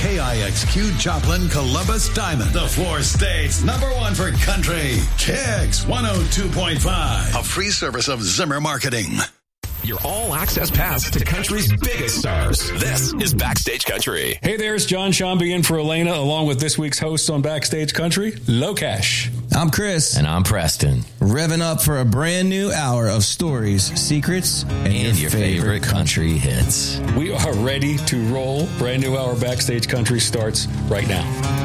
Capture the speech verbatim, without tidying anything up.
K I X Q Joplin Columbus Diamond. The four states number one for country. Kicks one oh two point five. A free service of Zimmer Marketing. Your all-access pass to country's biggest stars. This is Backstage Country. Hey there, it's John Shambi in for Elena, along with this week's hosts on Backstage Country, Lokesh. I'm Chris. And I'm Preston. Revving up for a brand new hour of stories, secrets, and, and your, your favorite, favorite country hits. We are ready to roll. Brand new hour Backstage Country starts right now.